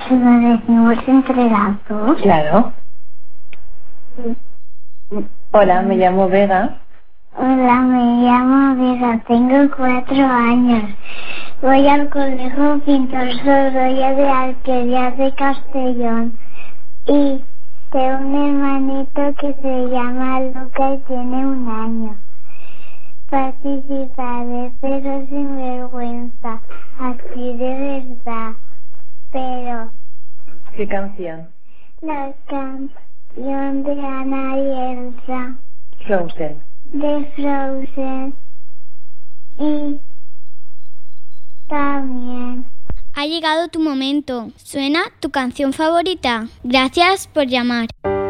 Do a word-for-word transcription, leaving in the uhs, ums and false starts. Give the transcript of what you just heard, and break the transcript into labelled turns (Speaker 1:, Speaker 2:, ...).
Speaker 1: ¿Se lo decimos entre las dos?
Speaker 2: Claro.
Speaker 1: Sí.
Speaker 2: Hola, me llamo Vega.
Speaker 1: Hola, me llamo Vega, tengo cuatro años. Voy al colegio Pintor Sorolla de Alquería de Castellón. Y tengo un hermanito que se llama Luca y tiene un año. Participaré, pero sin vergüenza, así de verdad. Pero
Speaker 2: ¿Qué canción?
Speaker 1: la canción de Ana y Elsa,
Speaker 2: Frozen.
Speaker 1: de Frozen, y también.
Speaker 3: Ha llegado tu momento. ¿Suena tu canción favorita? Gracias por llamar.